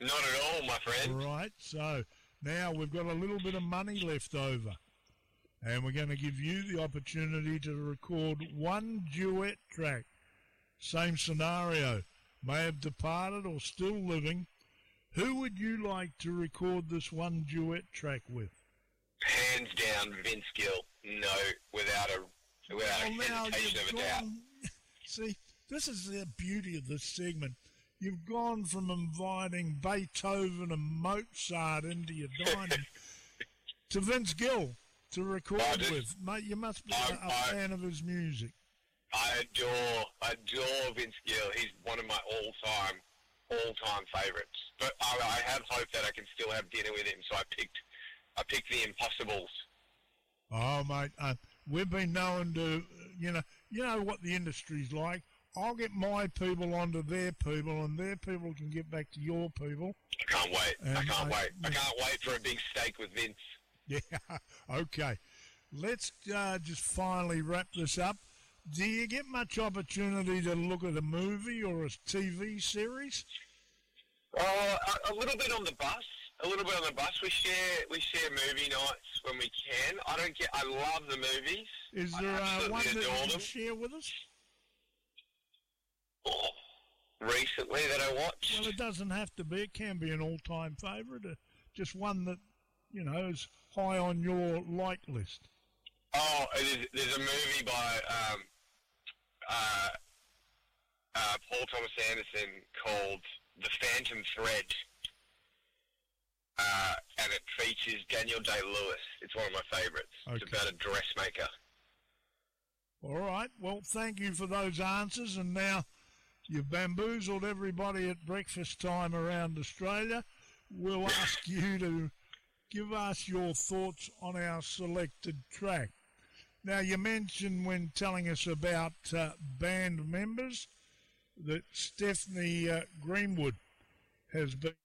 Not at all, my friend. Right, so now we've got a little bit of money left over. And we're going to give you the opportunity to record one duet track. Same scenario. May have departed or still living. Who would you like to record this one duet track with? Hands down, Vince Gill. No, without a hesitation of a doubt. See, this is the beauty of this segment. You've gone from inviting Beethoven and Mozart into your dining to Vince Gill to record with. Mate, you must be a fan of his music. I adore Vince Gill. He's one of my all-time favourites. But I have hope that I can still have dinner with him, so I picked the Impossibles. Oh, mate, we've been known to, you know what the industry's like. I'll get my people onto their people, and their people can get back to your people. I can't wait. I can't wait for a big steak with Vince. Yeah, okay. Let's just finally wrap this up. Do you get much opportunity to look at a movie or a TV series? A little bit on the bus. We share movie nights when we can. I love the movies. Is there one that you can share with us? Recently that I watched? Well, it doesn't have to be. It can be an all-time favourite. Just one that, is high on your like list. Oh, there's a movie by Paul Thomas Anderson called The Phantom Thread. And it features Daniel Day-Lewis. It's one of my favourites. Okay. It's about a dressmaker. All right. Well, thank you for those answers. And now you've bamboozled everybody at breakfast time around Australia. We'll ask you to give us your thoughts on our selected track. Now, you mentioned when telling us about band members that Stephanie Greenwood has been